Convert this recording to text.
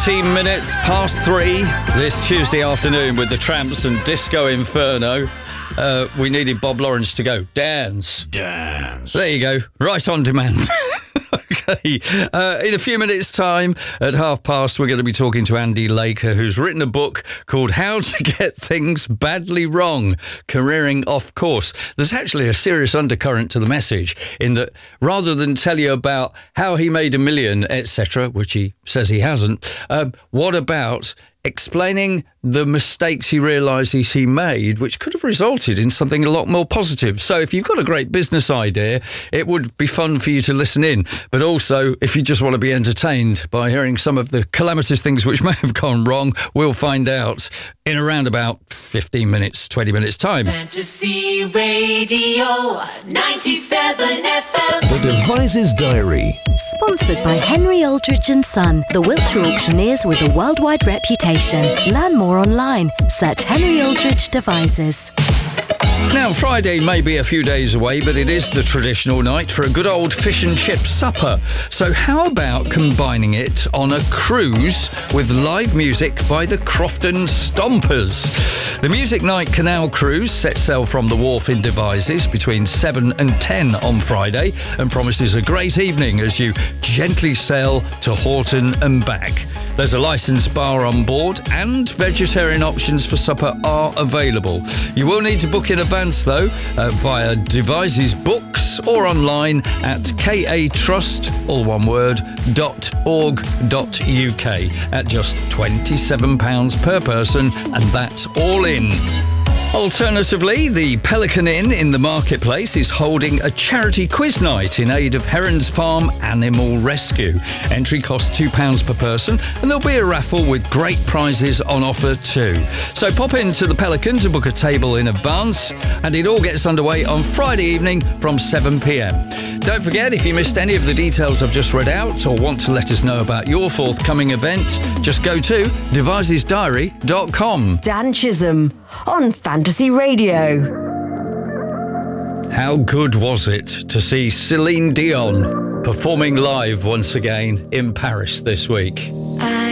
18 minutes past 3 this Tuesday afternoon with the Tramps and Disco Inferno. We needed Bob Lawrence to go. Dance. There you go. Right on demand. Okay. In a few minutes' time, at past, we're going to be talking to Andy Laker, who's written a book called How to Get Things Badly Wrong, Careering Off Course. There's actually a serious undercurrent to the message in that rather than tell you about how he made $1 million, etc., which he says he hasn't, what about explaining the mistakes he realises he made, which could have resulted in something a lot more positive. So if you've got a great business idea, it would be fun for you to listen in. But also, if you just want to be entertained by hearing some of the calamitous things which may have gone wrong, we'll find out in around about 15 minutes, 20 minutes time. Fantasy Radio 97 FM. The Devices Diary. Sponsored by Henry Aldridge & Son, the Wiltshire auctioneers with a worldwide reputation. Learn more online. Search Henry Aldridge Devices. Now, Friday may be a few days away, but it is the traditional night for a good old fish and chip supper. So how about combining it on a cruise with live music by the Crofton Stompers? The Music Night Canal Cruise sets sail from the wharf in Devizes between 7 and 10 on Friday and promises a great evening as you gently sail to Horton and back. There's a licensed bar on board and vegetarian options for supper are available. You will need to book in advance though via Devizes Books or online at katrust, all one word, .org.uk at just £27 per person, and that's all in. Alternatively, the Pelican Inn in the Marketplace is holding a charity quiz night in aid of Herons Farm Animal Rescue. Entry costs £2 per person, and there'll be a raffle with great prizes on offer too. So pop into the Pelican to book a table in advance, and it all gets underway on Friday evening from 7 p.m. Don't forget, if you missed any of the details I've just read out or want to let us know about your forthcoming event, just go to devisesdiary.com. Dan Chisholm on Fantasy Radio. How good was it to see Celine Dion performing live once again in Paris this week?